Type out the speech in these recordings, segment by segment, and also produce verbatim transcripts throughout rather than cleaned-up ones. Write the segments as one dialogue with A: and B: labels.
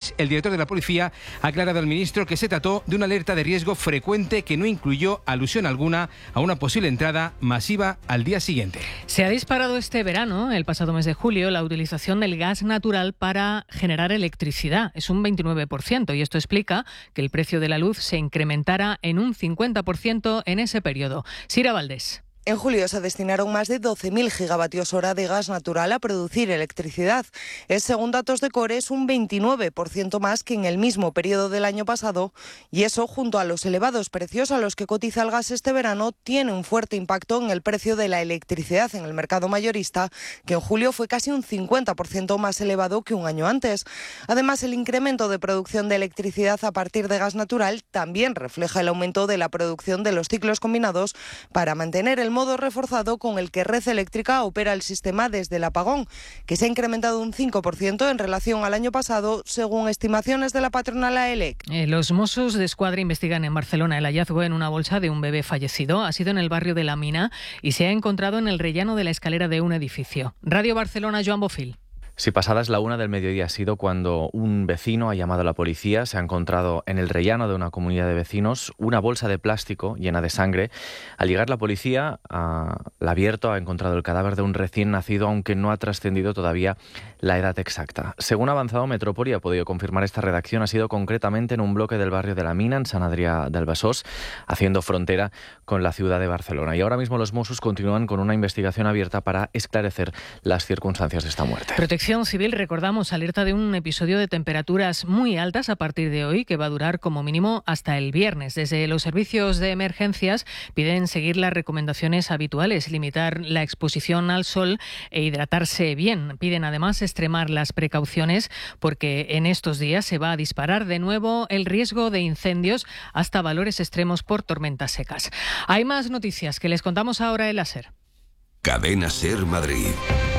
A: Puig, el director de la policía, ha aclarado al ministro que se trató de una alerta de riesgo frecuente que no incluyó alusión alguna a una posible entrada masiva al día siguiente.
B: Se ha disparado este verano, el pasado mes de julio, la utilización del gas natural para generar electricidad. Es un veintinueve por ciento y esto explica que el precio de la luz se incrementara en un cincuenta por ciento en ese periodo. Sira Valdés.
C: En julio se destinaron más de doce mil gigavatios hora de gas natural a producir electricidad. Es, según datos de Cores, un veintinueve por ciento más que en el mismo periodo del año pasado, y eso, junto a los elevados precios a los que cotiza el gas este verano, tiene un fuerte impacto en el precio de la electricidad en el mercado mayorista, que en julio fue casi un cincuenta por ciento más elevado que un año antes. Además, el incremento de producción de electricidad a partir de gas natural también refleja el aumento de la producción de los ciclos combinados para mantener el modo reforzado con el que Red Eléctrica opera el sistema desde el apagón, que se ha incrementado un cinco por ciento en relación al año pasado, según estimaciones de la patronal AELEC.
B: Eh, los Mossos de Escuadra investigan en Barcelona el hallazgo en una bolsa de un bebé fallecido. Ha sido en el barrio de La Mina y se ha encontrado en el rellano de la escalera de un edificio. Radio Barcelona, Joan Bofil.
D: Sí, pasadas la una del mediodía ha sido cuando un vecino ha llamado a la policía. Se ha encontrado en el rellano de una comunidad de vecinos una bolsa de plástico llena de sangre. Al llegar la policía, a, la ha abierto, ha encontrado el cadáver de un recién nacido, aunque no ha trascendido todavía la edad exacta. Según ha avanzado Metrópoli, ha podido confirmar esta redacción, ha sido concretamente en un bloque del barrio de La Mina, en Sant Adrià del Besòs, haciendo frontera con la ciudad de Barcelona. Y ahora mismo los Mossos continúan con una investigación abierta para esclarecer las circunstancias de esta muerte.
B: Protección Civil, recordamos, alerta de un episodio de temperaturas muy altas a partir de hoy que va a durar como mínimo hasta el viernes. Desde los servicios de emergencias piden seguir las recomendaciones habituales, limitar la exposición al sol e hidratarse bien. Piden además extremar las precauciones porque en estos días se va a disparar de nuevo el riesgo de incendios hasta valores extremos por tormentas secas. Hay más noticias que les contamos ahora en la SER.
E: Cadena SER Madrid.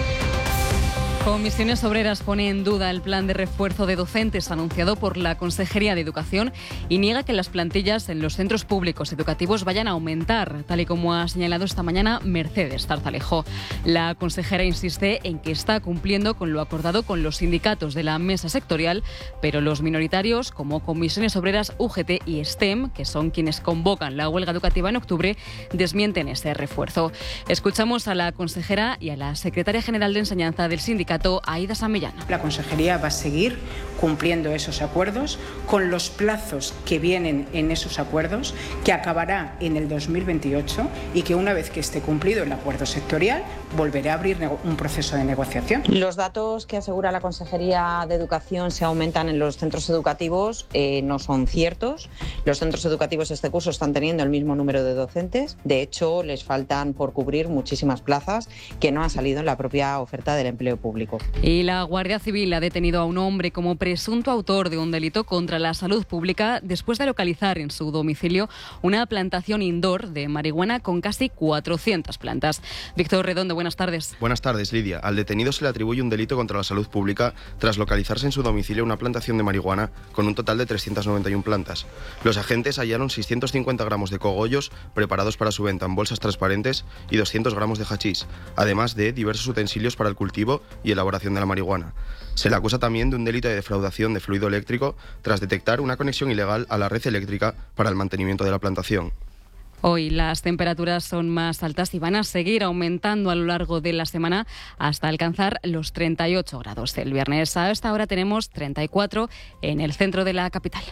F: Comisiones Obreras pone en duda el plan de refuerzo de docentes anunciado por la Consejería de Educación y niega que las plantillas en los centros públicos educativos vayan a aumentar, tal y como ha señalado esta mañana Mercedes Zarzalejo. La consejera insiste en que está cumpliendo con lo acordado con los sindicatos de la mesa sectorial, pero los minoritarios, como Comisiones Obreras, U G T y STEM, que son quienes convocan la huelga educativa en octubre, desmienten ese refuerzo. Escuchamos a la consejera y a la secretaria general de Enseñanza del sindicato, Aida San Millán.
G: La Consejería va a seguir cumpliendo esos acuerdos con los plazos que vienen en esos acuerdos, que acabará en el dos mil veintiocho y que una vez que esté cumplido el acuerdo sectorial volverá a abrir un proceso de negociación.
H: Los datos que asegura la Consejería de Educación se aumentan en los centros educativos eh, no son ciertos. Los centros educativos este curso están teniendo el mismo número de docentes. De hecho, les faltan por cubrir muchísimas plazas que no han salido en la propia oferta del empleo público.
F: Y la Guardia Civil ha detenido a un hombre como presunto autor de un delito contra la salud pública después de localizar en su domicilio una plantación indoor de marihuana con casi cuatrocientas plantas. Víctor Redondo, buenas tardes.
I: Buenas tardes, Lidia. Al detenido se le atribuye un delito contra la salud pública tras localizarse en su domicilio una plantación de marihuana con un total de trescientas noventa y una plantas. Los agentes hallaron seiscientos cincuenta gramos de cogollos preparados para su venta en bolsas transparentes y doscientos gramos de hachís, además de diversos utensilios para el cultivo y elaboración de la marihuana. Se le acusa también de un delito de defraudación de fluido eléctrico tras detectar una conexión ilegal a la red eléctrica para el mantenimiento de la plantación.
F: Hoy las temperaturas son más altas y van a seguir aumentando a lo largo de la semana hasta alcanzar los treinta y ocho grados. El viernes a esta hora tenemos treinta y cuatro en el centro de la capital.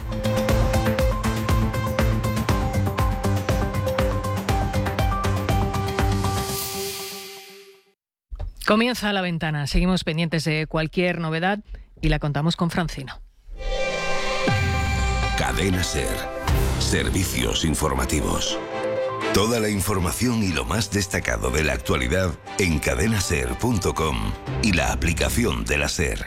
B: Comienza La Ventana. Seguimos pendientes de cualquier novedad y la contamos con Francino.
E: Cadena SER. Servicios informativos. Toda la información y lo más destacado de la actualidad en cadena ser punto com y la aplicación de la SER.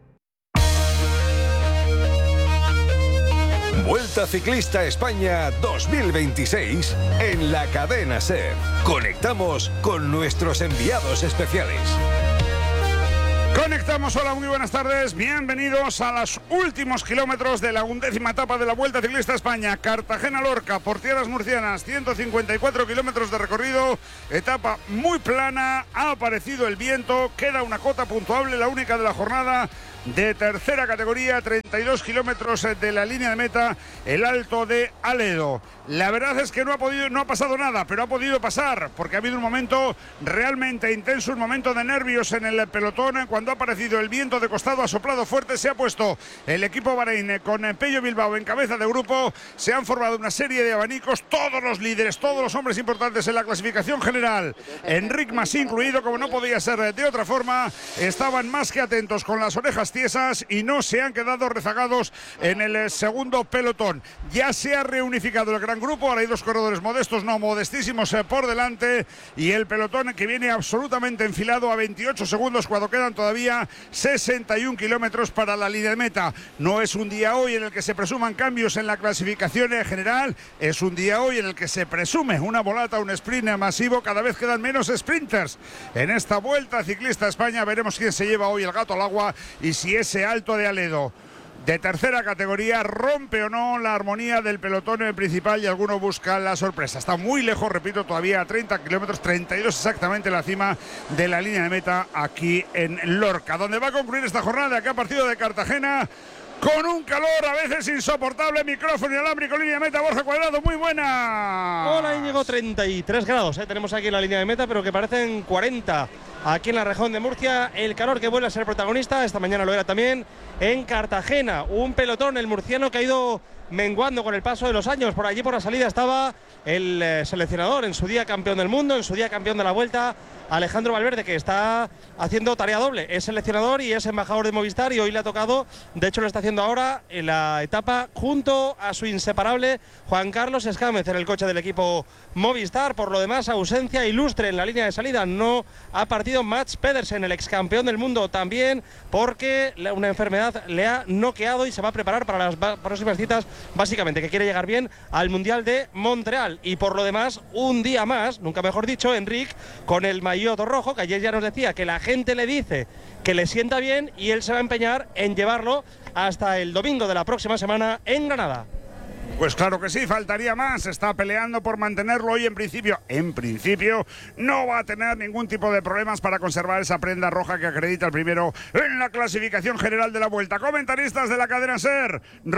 J: Vuelta Ciclista España dos mil veintiséis en la cadena SER. Conectamos con nuestros enviados especiales.
K: Conectamos, hola, muy buenas tardes, bienvenidos a los últimos kilómetros de la undécima etapa de la Vuelta Ciclista España, Cartagena-Lorca, por tierras murcianas, ciento cincuenta y cuatro kilómetros de recorrido, etapa muy plana, ha aparecido el viento, queda una cota puntuable, la única de la jornada, de tercera categoría, treinta y dos kilómetros de la línea de meta, el Alto de Aledo. La verdad es que no ha podido, no ha pasado nada, pero ha podido pasar, porque ha habido un momento realmente intenso, un momento de nervios en el pelotón. Cuando ha aparecido el viento de costado, ha soplado fuerte, se ha puesto el equipo Bahrein con Pello Bilbao en cabeza de grupo. Se han formado una serie de abanicos, todos los líderes, todos los hombres importantes en la clasificación general, Enric Mas incluido, como no podía ser de otra forma, estaban más que atentos con las orejas tiesas y no se han quedado rezagados en el segundo pelotón. Ya se ha reunificado el gran grupo, ahora hay dos corredores modestos, no modestísimos eh, por delante, y el pelotón que viene absolutamente enfilado a veintiocho segundos cuando quedan todavía sesenta y un kilómetros para la línea de meta. No es un día hoy en el que se presuman cambios en la clasificación general, es un día hoy en el que se presume una volata, un sprint masivo. Cada vez quedan menos sprinters en esta Vuelta Ciclista a España. Veremos quién se lleva hoy el gato al agua y si ese Alto de Aledo de tercera categoría rompe o no la armonía del pelotón principal y alguno busca la sorpresa. Está muy lejos, repito, todavía a treinta kilómetros, treinta y dos exactamente la cima de la línea de meta aquí en Lorca, donde va a concluir esta jornada que ha partido de Cartagena con un calor a veces insoportable. Micrófono inalámbrico, línea de meta, Borja Cuadrado, muy buena.
L: Hola Íñigo, treinta y tres grados, ¿eh? tenemos aquí en la línea de meta, pero que parecen cuarenta aquí en la región de Murcia. El calor que vuelve a ser protagonista, esta mañana lo era también en Cartagena. Un pelotón, el murciano, que ha ido menguando con el paso de los años. Por allí, por la salida, estaba el eh, seleccionador, en su día campeón del mundo, en su día campeón de la Vuelta, Alejandro Valverde, que está haciendo tarea doble. Es seleccionador y es embajador de Movistar, y hoy le ha tocado, de hecho lo está haciendo ahora, en la etapa junto a su inseparable Juan Carlos Escámez en el coche del equipo Movistar. Por lo demás, ausencia ilustre en la línea de salida. No ha partido Mats Pedersen, el ex campeón del mundo, también porque una enfermedad le ha noqueado y se va a preparar para las próximas citas, básicamente que quiere llegar bien al Mundial de Montreal. Y por lo demás, un día más, nunca mejor dicho, Enric, con el maillot rojo, que ayer ya nos decía que la gente le dice que le sienta bien, y él se va a empeñar en llevarlo hasta el domingo de la próxima semana en Granada.
K: Pues claro que sí, faltaría más. Está peleando por mantenerlo y en principio, en principio, no va a tener ningún tipo de problemas para conservar esa prenda roja que acredita el primero en la clasificación general de la Vuelta. Comentaristas de la cadena SER,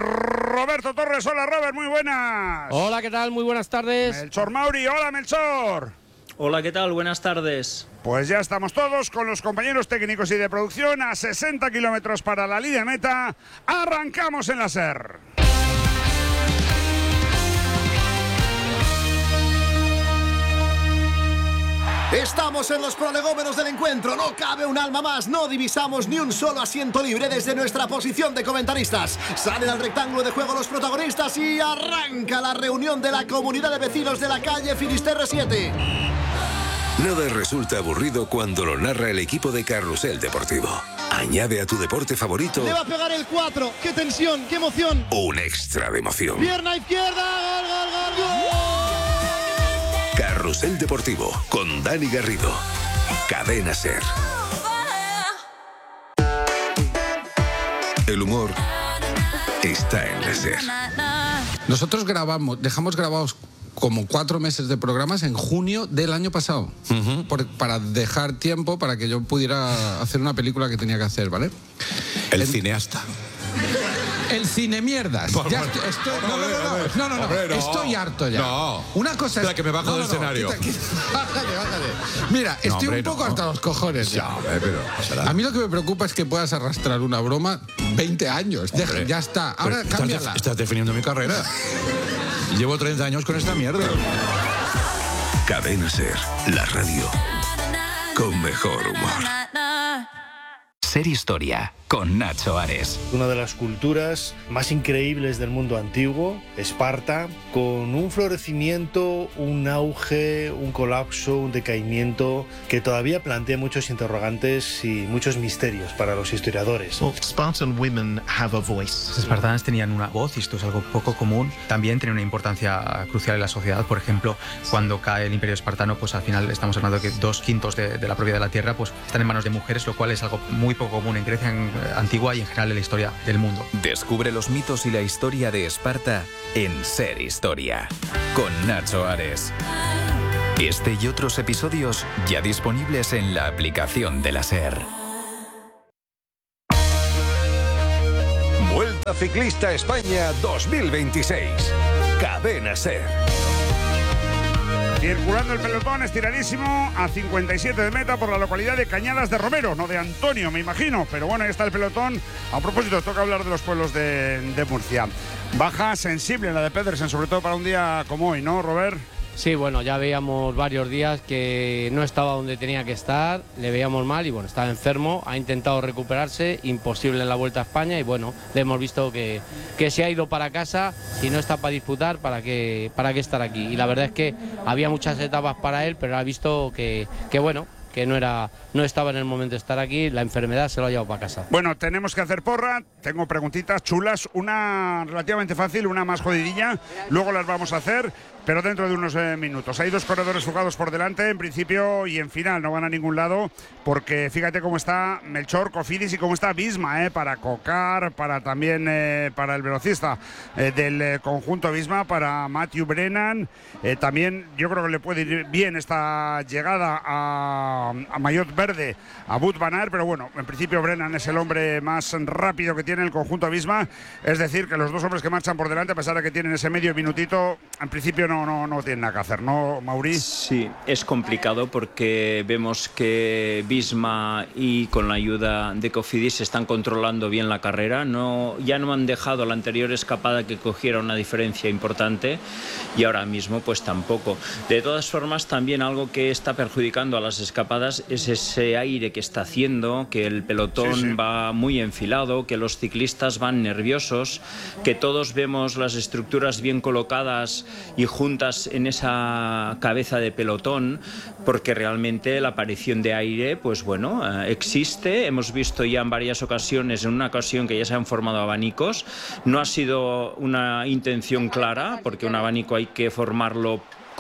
K: Roberto Torres. Hola Robert, muy buenas.
M: Hola, ¿qué tal? Muy buenas tardes.
K: Melchor Mauri. Hola Melchor.
M: Hola, ¿qué tal? Buenas tardes.
K: Pues ya estamos todos con los compañeros técnicos y de producción a sesenta kilómetros para la línea de meta. Arrancamos en la SER.
N: Estamos en los prolegómenos del encuentro, no cabe un alma más, no divisamos ni un solo asiento libre desde nuestra posición de comentaristas. Salen al rectángulo de juego los protagonistas y arranca la reunión de la comunidad de vecinos de la calle Finisterre siete.
E: Nada resulta aburrido cuando lo narra el equipo de Carrusel Deportivo. Añade a tu deporte favorito
O: le va a pegar el cuatro, qué tensión, qué emoción,
E: un extra de emoción.
O: Pierna izquierda, gol, gol, gol, gol.
E: Carrusel Deportivo con Dani Garrido. Cadena SER. El humor está en la SER.
P: Nosotros grabamos, dejamos grabados como cuatro meses de programas en junio del año pasado, uh-huh. por, para dejar tiempo para que yo pudiera hacer una película que tenía que hacer, ¿vale?
Q: El,
P: el
Q: cineasta.
P: El cine mierdas. Ya estoy, estoy, no, no, no, no, no, no, no, no, estoy harto ya.
Q: No.
P: Una cosa es
Q: la que me bajo
P: no,
Q: del
P: no, no,
Q: escenario.
P: Quita, quita, bájale, bájale. Mira, estoy no, hombre, un poco no. hasta los cojones ya.
Q: ya hombre, pero,
P: a mí lo que me preocupa es que puedas arrastrar una broma veinte años. Deja, ya está. Ahora
Q: estás,
P: cámbiala.
Q: De, estás definiendo mi carrera. Llevo treinta años con esta mierda.
E: Cadena SER, la radio con mejor humor.
R: SER Historia, con Nacho Ares.
S: Una de las culturas más increíbles del mundo antiguo, Esparta, con un florecimiento, un auge, un colapso, un decaimiento que todavía plantea muchos interrogantes y muchos misterios para los historiadores.
T: Well, Spartan women have a voice. Los espartanos tenían una voz, y esto es algo poco común. También tiene una importancia crucial en la sociedad. Por ejemplo, cuando cae el Imperio Espartano, pues al final estamos hablando de que dos quintos de, de la propiedad de la tierra pues están en manos de mujeres, lo cual es algo muy poco común en Grecia en, antigua y en general en la historia del mundo.
R: Descubre los mitos y la historia de Esparta en SER Historia, con Nacho Ares. Este y otros episodios ya disponibles en la aplicación de la SER.
J: Ciclista España dos mil veintiséis. Cadena SER.
K: Circulando el pelotón estiradísimo a cincuenta y siete de meta por la localidad de Cañadas de Romero, no de Antonio, me imagino, pero bueno, ahí está el pelotón. A propósito, toca hablar de los pueblos de, de Murcia. Baja sensible la de Pedersen, sobre todo para un día como hoy, ¿no, Robert?
M: Sí, bueno, ya veíamos varios días que no estaba donde tenía que estar, le veíamos mal y bueno, estaba enfermo, ha intentado recuperarse, imposible en la Vuelta a España y bueno, le hemos visto que, que se ha ido para casa, si no está para disputar, ¿para qué, para qué estar aquí? Y la verdad es que había muchas etapas para él, pero ha visto que, que bueno, que no era, no estaba en el momento de estar aquí, la enfermedad se lo ha llevado para casa.
K: Bueno, tenemos que hacer porra, tengo preguntitas chulas, una relativamente fácil, una más jodidilla, luego las vamos a hacer, pero dentro de unos eh, minutos. Hay dos corredores fugados por delante, en principio y en final, no van a ningún lado, porque fíjate cómo está Melchor, Cofidis y cómo está Visma, eh, para Cocar, para también eh, para el velocista eh, del eh, conjunto Visma, para Matthew Brennan, eh, también yo creo que le puede ir bien esta llegada a, a Maillot Verde, a Wout van Aert, pero bueno, en principio Brennan es el hombre más rápido que tiene el conjunto Visma, es decir, que los dos hombres que marchan por delante, a pesar de que tienen ese medio minutito, en principio no No, no, no tiene nada que hacer, ¿no, Mauri?
U: Sí, es complicado porque vemos que Visma y con la ayuda de Cofidis están controlando bien la carrera. No, ya no han dejado la anterior escapada que cogiera una diferencia importante y ahora mismo pues tampoco. De todas formas, también algo que está perjudicando a las escapadas es ese aire que está haciendo, que el pelotón sí, sí. va muy enfilado, que los ciclistas van nerviosos, que todos vemos las estructuras bien colocadas y juntas en esa cabeza de pelotón, porque realmente la aparición de aire, pues bueno, eh, existe. Hemos visto ya en varias ocasiones, en una ocasión que ya se han formado abanicos. No ha sido una intención clara, porque un abanico hay que formarlo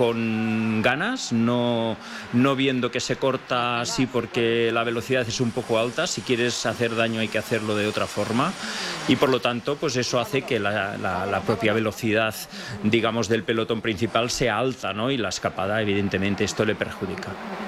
U: con ganas, no, no viendo que se corta así porque la velocidad es un poco alta. Si quieres hacer daño hay que hacerlo de otra forma y por lo tanto pues eso hace que la, la, la propia velocidad, digamos, del pelotón principal sea alta, ¿no? Y la escapada evidentemente esto le perjudica.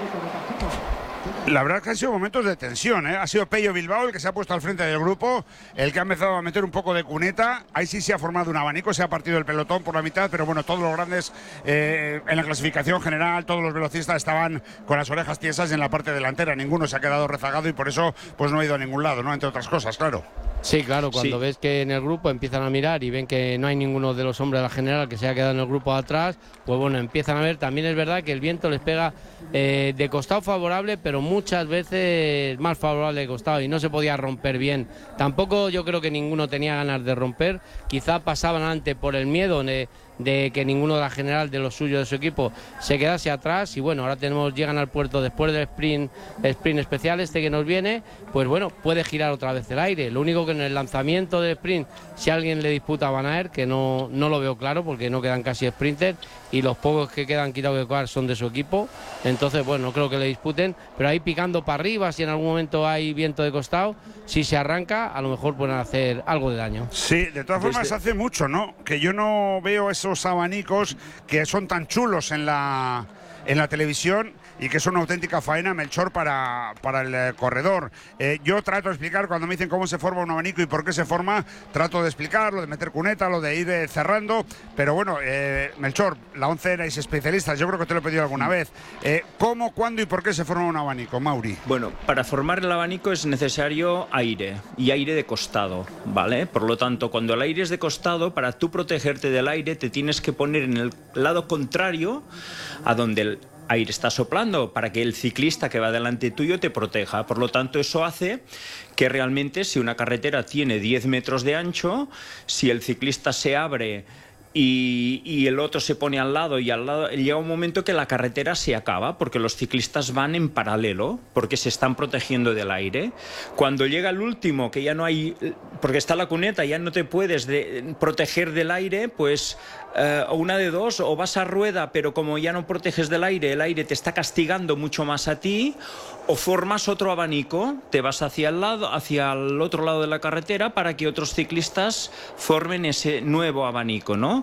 K: La verdad es que han sido momentos de tensión, ¿eh? Ha sido Pello Bilbao el que se ha puesto al frente del grupo, el que ha empezado a meter un poco de cuneta. Ahí sí se ha formado un abanico, se ha partido el pelotón por la mitad, pero bueno, todos los grandes eh, en la clasificación general, todos los velocistas estaban con las orejas tiesas en la parte delantera. Ninguno se ha quedado rezagado y por eso pues no ha ido a ningún lado, ¿no? Entre otras cosas, claro.
M: Sí, claro, cuando sí. ves que en el grupo empiezan a mirar y ven que no hay ninguno de los hombres de la general que se ha quedado en el grupo de atrás, pues bueno, empiezan a ver. También es verdad que el viento les pega eh, de costado favorable, pero muchas veces más favorable de costado y no se podía romper bien. Tampoco yo creo que ninguno tenía ganas de romper, quizá pasaban antes por el miedo de, de que ninguno de la general de los suyos de su equipo se quedase atrás y bueno, ahora tenemos llegan al puerto después del sprint, sprint especial este que nos viene, pues bueno, puede girar otra vez el aire. Lo único que en el lanzamiento del sprint, si alguien le disputa a Van Aert, que no, no lo veo claro porque no quedan casi sprinters y los pocos que quedan quitado que cuar son de su equipo, entonces bueno, no creo que le disputen, pero ahí picando para arriba, si en algún momento hay viento de costado, si se arranca, a lo mejor pueden hacer algo de daño.
K: Sí, de todas formas Desde... hace mucho, ¿no? Que yo no veo esos abanicos que son tan chulos en la, en la televisión y que es una auténtica faena, Melchor, para, para el eh, corredor. Eh, yo trato de explicar, cuando me dicen cómo se forma un abanico y por qué se forma, trato de explicarlo, de meter cuneta, lo de ir eh, cerrando, pero bueno, eh, Melchor, la once erais especialistas, yo creo que te lo he pedido alguna vez. Eh, ¿Cómo, cuándo y por qué se forma un abanico, Mauri?
U: Bueno, para formar el abanico es necesario aire, y aire de costado, ¿vale? Por lo tanto, cuando el aire es de costado, para tú protegerte del aire, te tienes que poner en el lado contrario a donde el aire está soplando para que el ciclista que va delante tuyo te proteja. Por lo tanto, eso hace que realmente si una carretera tiene diez metros de ancho, si el ciclista se abre y, y el otro se pone al lado y al lado, llega un momento que la carretera se acaba porque los ciclistas van en paralelo, porque se están protegiendo del aire. Cuando llega el último, que ya no hay, porque está la cuneta, ya no te puedes de, proteger del aire, pues eh, una de dos, o vas a rueda, pero como ya no proteges del aire, el aire te está castigando mucho más a ti, o formas otro abanico, te vas hacia el lado, hacia el otro lado de la carretera para que otros ciclistas formen ese nuevo abanico, ¿no?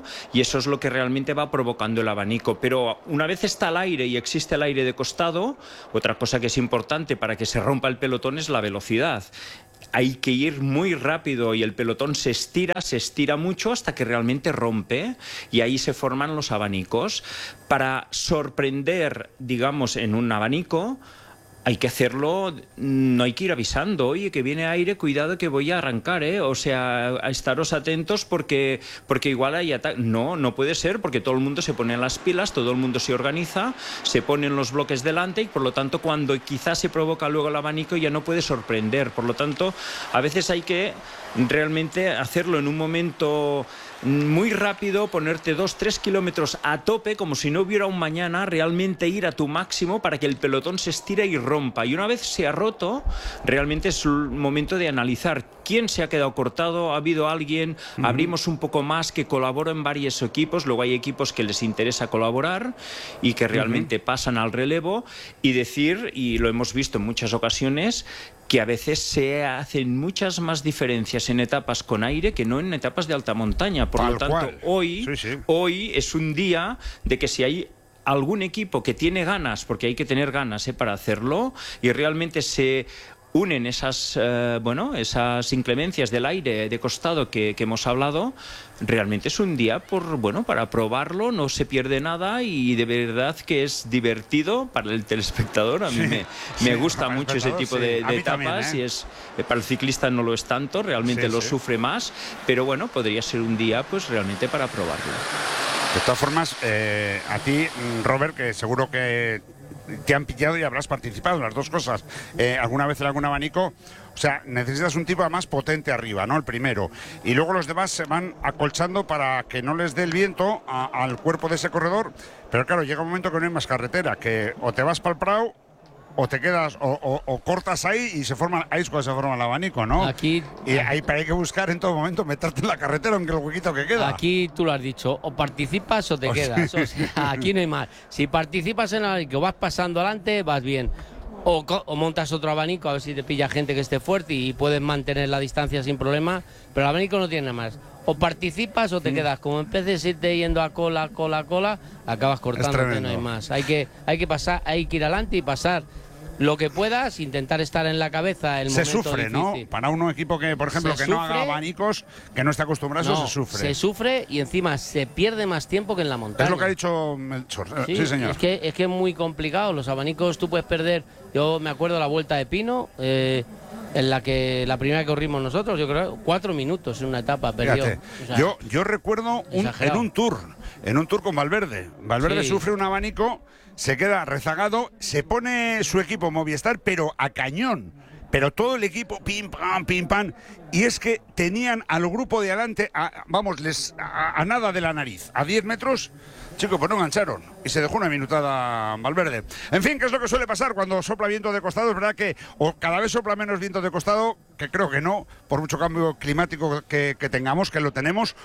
U: y eso es lo que realmente va provocando el abanico. Pero una vez está el aire y existe el aire de costado, otra cosa que es importante para que se rompa el pelotón es la velocidad. Hay que ir muy rápido y el pelotón se estira, se estira mucho hasta que realmente rompe y ahí se forman los abanicos. Para sorprender, digamos, en un abanico, hay que hacerlo, no hay que ir avisando, oye, que viene aire, cuidado que voy a arrancar, ¿eh? O sea, a estaros atentos porque, porque igual hay ataque. No, no puede ser porque todo el mundo se pone en las pilas, todo el mundo se organiza, se ponen los bloques delante y por lo tanto cuando quizás se provoca luego el abanico ya no puede sorprender. Por lo tanto, a veces hay que realmente hacerlo en un momento muy rápido, ponerte dos, tres kilómetros a tope, como si no hubiera un mañana, realmente ir a tu máximo para que el pelotón se estire y rompa. Y una vez se ha roto, realmente es un momento de analizar quién se ha quedado cortado, ha habido alguien, uh-huh. abrimos un poco más, que colaboró en varios equipos, luego hay equipos que les interesa colaborar y que realmente uh-huh. pasan al relevo y decir, y lo hemos visto en muchas ocasiones, que a veces se hacen muchas más diferencias en etapas con aire que no en etapas de alta montaña. Por
K: Tal
U: lo tanto,
K: cual.
U: hoy,
K: sí, sí.
U: hoy es un día de que si hay algún equipo que tiene ganas, porque hay que tener ganas ¿eh? para hacerlo, y realmente se unen esas, eh, bueno, esas inclemencias del aire de costado que, que hemos hablado, realmente es un día por, bueno, para probarlo, no se pierde nada y de verdad que es divertido para el telespectador. A mí sí, me,
K: sí,
U: me gusta mucho ese tipo
K: sí.
U: de, de etapas
K: también, ¿eh?
U: y es, para el ciclista no lo es tanto, realmente sí, lo sí. sufre más, pero bueno, podría ser un día pues realmente para probarlo.
K: De todas formas, eh, a ti, Robert, que seguro que te han pillado y habrás participado en las dos cosas, eh, alguna vez en algún abanico, o sea, necesitas un tipo más potente arriba, ¿no? El primero. Y luego los demás se van acolchando para que no les dé el viento a, al cuerpo de ese corredor, pero claro, llega un momento que no hay más carretera, que o te vas para el prado o te quedas o, o, o cortas ahí y se forma, ahí es cuando se forma el abanico, ¿no?
M: Aquí
K: y ahí hay que buscar en todo momento meterte en la carretera aunque el huequito que queda.
M: Aquí tú lo has dicho, o participas o te o quedas. Sí. O sea, aquí no hay más. Si participas en el abanico, vas pasando adelante, vas bien. O, o montas otro abanico a ver si te pilla gente que esté fuerte y puedes mantener la distancia sin problema, pero el abanico no tiene más. O participas o te mm. quedas. Como empeces a irte yendo a cola, cola, cola, acabas cortándote, no hay más. Hay que, hay que pasar, hay que ir adelante y pasar lo que puedas, intentar estar en la cabeza el
K: se
M: momento
K: sufre,
M: difícil.
K: ¿no? Para un equipo que, por ejemplo,
M: se
K: que
M: sufre,
K: no haga abanicos, que no esté acostumbrado,
M: no,
K: eso se sufre.
M: Se sufre y encima se pierde más tiempo que en la montaña.
K: Es lo que ha dicho Melchor.
M: Sí,
K: sí señor.
M: Es que, es que es muy complicado. Los abanicos tú puedes perder. Yo me acuerdo la Vuelta de Pino, eh, en la que la primera que corrimos nosotros, yo creo, cuatro minutos en una etapa perdió.
K: O sea, yo, yo recuerdo un, en un tour, en un tour con Valverde. Valverde sí. sufre un abanico, se queda rezagado, se pone su equipo Movistar, pero a cañón. Pero todo el equipo, pim, pam, pim, pam. Y es que tenían al grupo de adelante, a, vamos, les, a, a nada de la nariz, a diez metros. Chicos, pues no engancharon y se dejó una minutada Valverde. En fin, ¿qué es lo que suele pasar cuando sopla viento de costado? Es verdad que o cada vez sopla menos viento de costado, que creo que no, por mucho cambio climático que, que tengamos, que lo tenemos.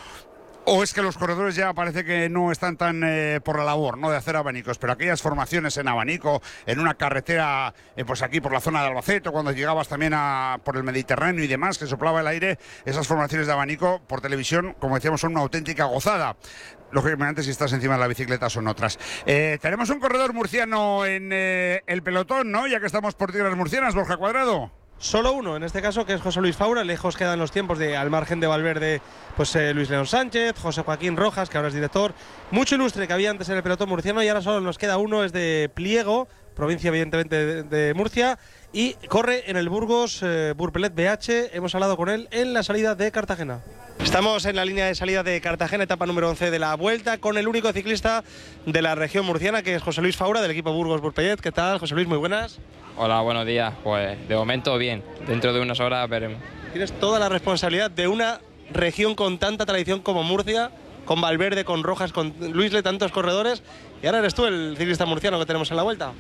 K: O es que los corredores ya parece que no están tan eh, por la labor, ¿no?, de hacer abanicos, pero aquellas formaciones en abanico, en una carretera, eh, pues aquí por la zona de Albacete, cuando llegabas también a, por el Mediterráneo y demás, que soplaba el aire, esas formaciones de abanico por televisión, como decíamos, son una auténtica gozada. Lógicamente, si estás encima de la bicicleta son otras. Eh, tenemos un corredor murciano en eh, el pelotón, ¿no?, ya que estamos por tierras murcianas, Borja Cuadrado.
L: Solo uno, en este caso, que es José Luis Faura. Lejos quedan los tiempos de, al margen de Valverde, pues eh, Luis León Sánchez, José Joaquín Rojas, que ahora es director. Mucho ilustre que había antes en el pelotón murciano y ahora solo nos queda uno, es de Pliego, provincia evidentemente de, de Murcia, y corre en el Burgos eh, Burpelet B H. Hemos hablado con él en la salida de Cartagena. Estamos en la línea de salida de Cartagena, etapa número once de la Vuelta, con el único ciclista de la región murciana, que es José Luis Faura, del equipo Burgos Burpelet. ¿Qué tal, José Luis? Muy buenas.
A: Hola, buenos días. Pues de momento bien, dentro de unas horas veremos.
L: Tienes toda la responsabilidad de una región con tanta tradición como Murcia, con Valverde, con Rojas, con Luis Le, tantos corredores, y ahora eres tú el ciclista murciano que tenemos en la Vuelta.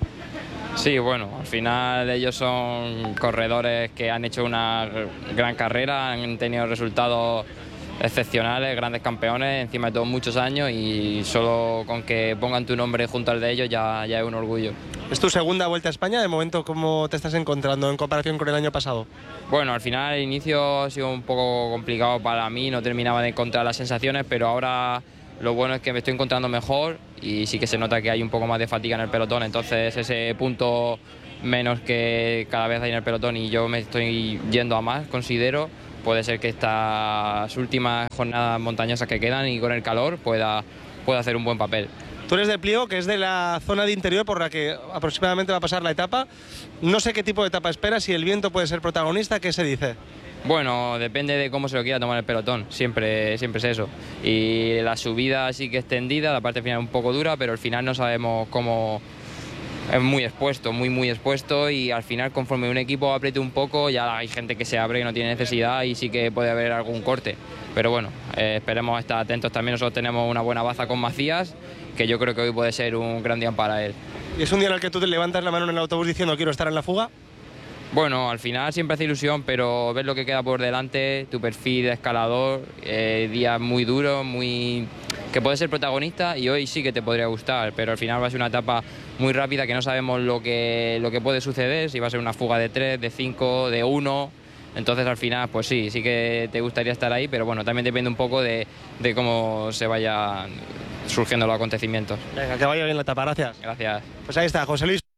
A: Sí, bueno, al final ellos son corredores que han hecho una gran carrera, han tenido resultados excepcionales, grandes campeones, encima de todos muchos años, y solo con que pongan tu nombre junto al de ellos ya, ya es un orgullo.
L: ¿Es tu segunda Vuelta a España? De momento, ¿cómo te estás encontrando en comparación con el año pasado?
A: Bueno, al final el inicio ha sido un poco complicado para mí, no terminaba de encontrar las sensaciones, pero ahora lo bueno es que me estoy encontrando mejor y sí que se nota que hay un poco más de fatiga en el pelotón, entonces ese punto menos que cada vez hay en el pelotón y yo me estoy yendo a más, considero, puede ser que estas últimas jornadas montañosas que quedan y con el calor pueda, pueda hacer un buen papel.
L: Tú eres de Pliego, que es de la zona de interior por la que aproximadamente va a pasar la etapa. No sé qué tipo de etapa esperas, si el viento puede ser protagonista, ¿qué se dice?
A: Bueno, depende de cómo se lo quiera tomar el pelotón, siempre, siempre es eso. Y la subida sí que extendida, la parte final un poco dura, pero al final no sabemos cómo... Es muy expuesto, muy muy expuesto y al final conforme un equipo apriete un poco ya hay gente que se abre y no tiene necesidad y sí que puede haber algún corte. Pero bueno, eh, esperemos estar atentos también, nosotros tenemos una buena baza con Macías, que yo creo que hoy puede ser un gran día para él.
L: ¿Y es un día en el que tú te levantas la mano en el autobús diciendo quiero estar en la fuga?
A: Bueno, al final siempre hace ilusión, pero ver lo que queda por delante, tu perfil de escalador, eh, días muy duros, muy... que puede ser protagonista y hoy sí que te podría gustar, pero al final va a ser una etapa muy rápida que no sabemos lo que, lo que puede suceder, si va a ser una fuga de tres, de cinco, de uno, entonces al final pues sí, sí que te gustaría estar ahí, pero bueno, también depende un poco de, de cómo se vayan surgiendo los acontecimientos.
L: Venga, que vaya bien la etapa, gracias.
A: Gracias.
L: Pues ahí está, José Luis.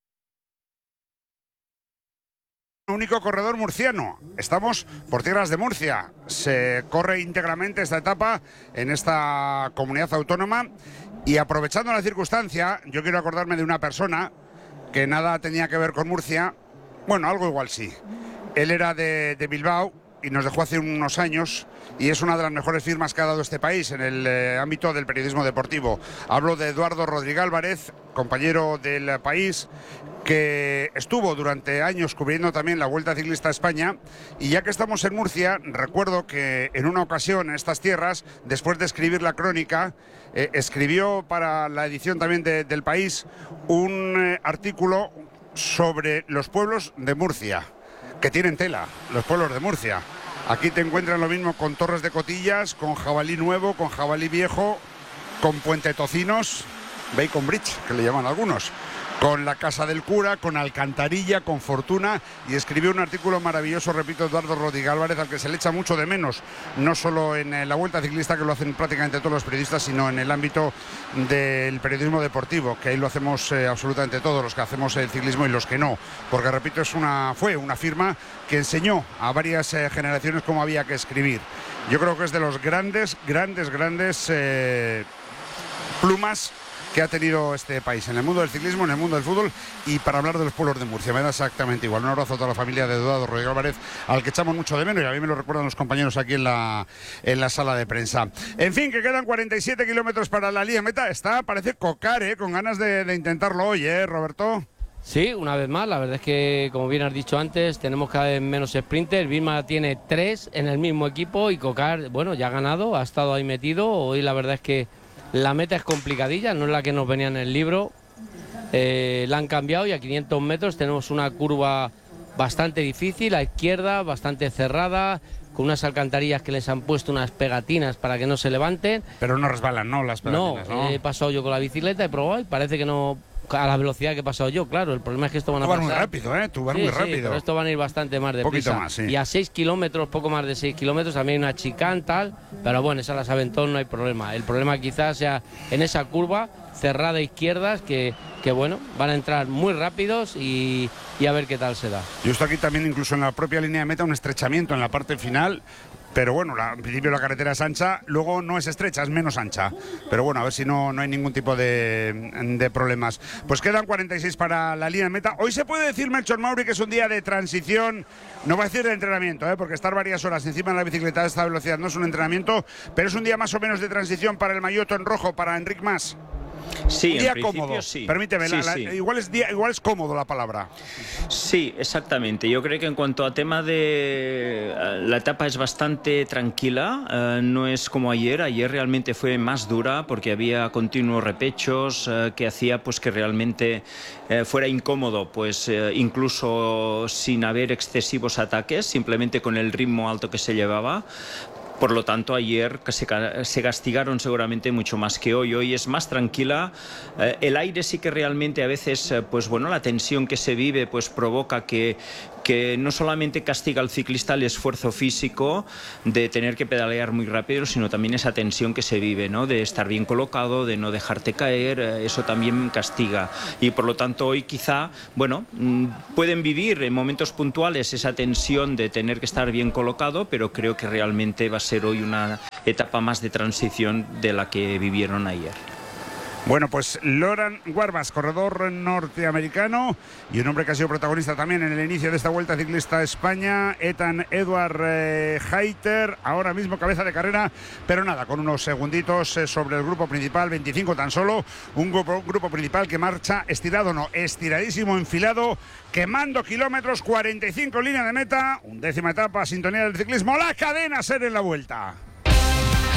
K: Único corredor murciano. Estamos por tierras de Murcia. Se corre íntegramente esta etapa en esta comunidad autónoma y aprovechando la circunstancia, yo quiero acordarme de una persona que nada tenía que ver con Murcia. Bueno, algo igual sí. Él era de, de Bilbao y nos dejó hace unos años y es una de las mejores firmas que ha dado este país en el eh, ámbito del periodismo deportivo. Hablo de Eduardo Rodríguez Álvarez, compañero del País, que estuvo durante años cubriendo también la Vuelta Ciclista a España, y ya que estamos en Murcia, recuerdo que en una ocasión en estas tierras, después de escribir la crónica, eh, escribió para la edición también de, del País un eh, artículo sobre los pueblos de Murcia, que tienen tela, los pueblos de Murcia. Aquí te encuentran lo mismo con Torres de Cotillas, con Jabalí Nuevo, con Jabalí Viejo, con Puente Tocinos, Bacon Bridge, que le llaman algunos, con la Casa del Cura, con Alcantarilla, con Fortuna, y escribió un artículo maravilloso, repito, Eduardo Rodríguez Álvarez, al que se le echa mucho de menos, no solo en la Vuelta Ciclista, que lo hacen prácticamente todos los periodistas, sino en el ámbito del periodismo deportivo, que ahí lo hacemos eh, absolutamente todos, los que hacemos el ciclismo y los que no, porque repito, es una, fue una firma que enseñó a varias eh, generaciones cómo había que escribir. Yo creo que es de los grandes, grandes, grandes eh, plumas que ha tenido este país en el mundo del ciclismo, en el mundo del fútbol y para hablar de los pueblos de Murcia. Me da exactamente igual. Un abrazo a toda la familia de Eduardo Rodríguez Álvarez, al que echamos mucho de menos y a mí me lo recuerdan los compañeros aquí en la, en la sala de prensa. En fin, que quedan cuarenta y siete kilómetros para la línea meta. Está, parece Cocar, ¿eh? Con ganas de, de intentarlo hoy, ¿eh, Roberto?
M: Sí, una vez más, la verdad es que, como bien has dicho antes, tenemos cada vez menos sprinters. Vilma tiene tres en el mismo equipo y Cocar, bueno, ya ha ganado, ha estado ahí metido. Hoy la verdad es que la meta es complicadilla, no es la que nos venía en el libro. Eh, la han cambiado y a quinientos metros tenemos una curva bastante difícil, a izquierda, bastante cerrada, con unas alcantarillas que les han puesto unas pegatinas para que no se levanten.
K: Pero no resbalan, ¿no? Las pegatinas, ¿no?
M: No, he pasado yo con la bicicleta, he probado y parece que no... a la velocidad que he pasado yo, claro, el problema es que esto van a pasar...
K: Tú vas muy rápido, ¿eh? Tú vas
M: sí,
K: muy
M: sí,
K: rápido.
M: Pero esto van a ir bastante más deprisa.
K: Un poquito más, sí.
M: Y a seis kilómetros, poco más de seis kilómetros, también hay una chicane, tal, pero bueno, esa la saben todos, no hay problema. El problema quizás sea en esa curva cerrada a izquierdas, que, que bueno, van a entrar muy rápidos y, y a ver qué tal se da.
K: Yo estoy aquí también, incluso en la propia línea de meta, un estrechamiento en la parte final. Pero bueno, la, en principio la carretera es ancha, luego no es estrecha, es menos ancha. Pero bueno, a ver si no, no hay ningún tipo de, de problemas. Pues quedan cuarenta y seis para la línea de meta. Hoy se puede decir, Melchor Mauri, que es un día de transición, no va a decir de entrenamiento, ¿eh? Porque estar varias horas encima de la bicicleta a esta velocidad no es un entrenamiento, pero es un día más o menos de transición para el maillot en rojo, para Enric Mas.
U: Sí,
K: un día
U: en
K: cómodo,
U: sí.
K: Permíteme,
U: Sí,
K: la, la,
U: sí.
K: Igual, es día, igual es cómodo la palabra.
U: Sí, exactamente. Yo creo que en cuanto a tema de... La etapa es bastante tranquila, eh, no es como ayer. Ayer realmente fue más dura porque había continuos repechos eh, que hacía pues que realmente eh, fuera incómodo, pues eh, incluso sin haber excesivos ataques, simplemente con el ritmo alto que se llevaba. Por lo tanto, ayer se, se castigaron seguramente mucho más que hoy. Hoy es más tranquila. Eh, el aire sí que realmente a veces, eh, pues bueno, la tensión que se vive pues provoca que, que no solamente castiga al ciclista el esfuerzo físico de tener que pedalear muy rápido, sino también esa tensión que se vive, ¿no? De estar bien colocado, de no dejarte caer, eso también castiga. Y por lo tanto hoy quizá, bueno, pueden vivir en momentos puntuales esa tensión de tener que estar bien colocado, pero creo que realmente va a ser hoy una etapa más de transición de la que vivieron ayer.
K: Bueno, pues Laurent Warmas, corredor norteamericano y un hombre que ha sido protagonista también en el inicio de esta Vuelta Ciclista a España, Ethan Edward eh, Hayter, ahora mismo cabeza de carrera, pero nada, con unos segunditos eh, sobre el grupo principal, veinticinco tan solo, un grupo, grupo principal que marcha estirado, no, estiradísimo, enfilado, quemando kilómetros, cuarenta y cinco línea de meta, undécima etapa, sintonía del ciclismo, la Cadena SER en la Vuelta.